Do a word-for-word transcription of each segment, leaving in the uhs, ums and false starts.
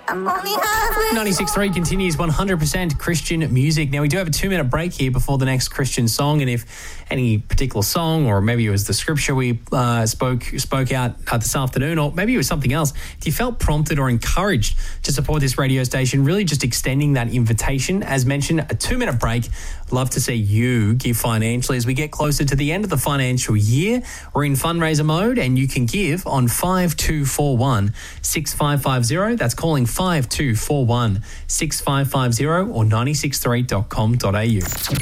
ninety-six point three continues one hundred percent Christian music. Now, we do have a two-minute break here before the next Christian song, and if any particular song, or maybe it was the scripture we uh, spoke spoke out uh, this afternoon, or maybe it was something else, if you felt prompted or encouraged to support this radio station, really just extending that invitation. As mentioned, a two-minute break. Love to see you give financially as we get closer to the end of the financial year. We're in fundraiser mode, and you can give on five two four one, six five five zero. That's calling five two four one, six five five zero or nine six three dot com dot a u.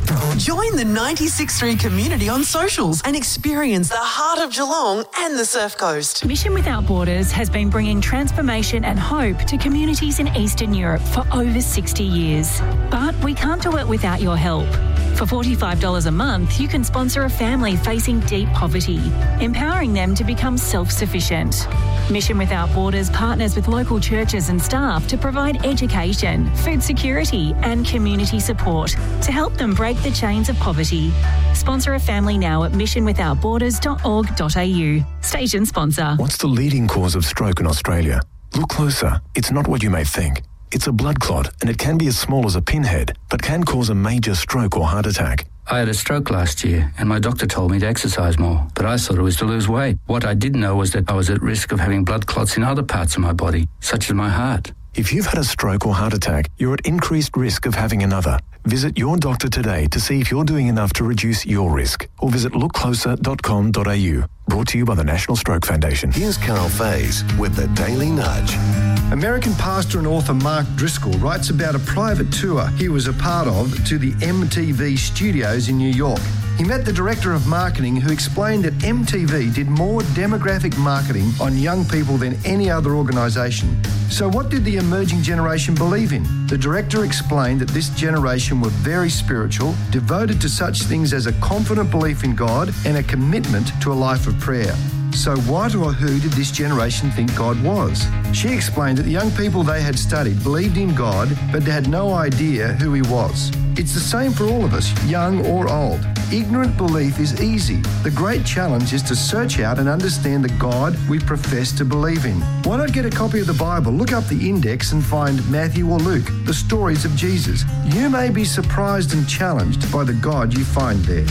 Join the ninety-six point three community on socials and experience the heart of Geelong and the Surf Coast. Mission Without Borders has been bringing transformation and hope to communities in Eastern Europe for over sixty years. But we can't do it without your help. For forty-five dollars a month, you can sponsor a family facing deep poverty, empowering them to become self-sufficient. Mission Without Borders partners with local churches and staff to provide education, food security and community support to help them break the chains of poverty. Sponsor a family now at mission without borders dot org dot a u. Station sponsor. What's the leading cause of stroke in Australia? Look closer. It's not what you may think. It's a blood clot, and it can be as small as a pinhead, but can cause a major stroke or heart attack. I had a stroke last year, and my doctor told me to exercise more, but I thought it was to lose weight. What I didn't know was that I was at risk of having blood clots in other parts of my body, such as my heart. If you've had a stroke or heart attack, you're at increased risk of having another. Visit your doctor today to see if you're doing enough to reduce your risk, or visit look closer dot com dot a u. Brought to you by the National Stroke Foundation. Here's Carl Faze with the Daily Nudge. American pastor and author Mark Driscoll writes about a private tour he was a part of to the M T V studios in New York. He met the director of marketing, who explained that M T V did more demographic marketing on young people than any other organisation. So what did the emerging generation believe in? The director explained that this generation were very spiritual, devoted to such things as a confident belief in God and a commitment to a life of prayer. So what or who did this generation think God was? She explained that the young people they had studied believed in God, but they had no idea who He was. It's the same for all of us, young or old. Ignorant belief is easy. The great challenge is to search out and understand the God we profess to believe in. Why not get a copy of the Bible, look up the index and find Matthew or Luke, the stories of Jesus. You may be surprised and challenged by the God you find there.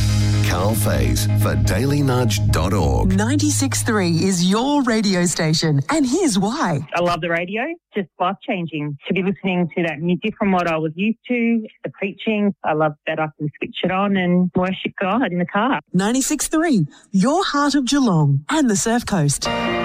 Carl Faze for daily nudge dot org. ninety-six point three is your radio station, and here's why. I love the radio. Just life-changing to be listening to that music from what I was used to, the preaching. I love that I can switch it on and worship God in the car. ninety-six point three, your heart of Geelong and the Surf Coast.